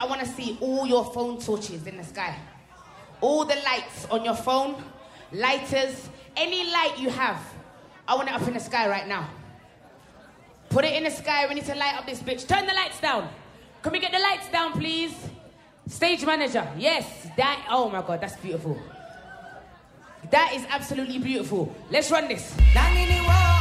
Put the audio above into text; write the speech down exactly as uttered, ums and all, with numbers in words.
want to see all your phone torches in the sky. All the lights on your phone, lighters, any light you have. I want it up in the sky right now. Put it in the sky. We need to light up this bitch. Turn the lights down. Can we get the lights down, please? Stage manager. Yes. That. Oh, my God. That's beautiful. That is absolutely beautiful. Let's run this.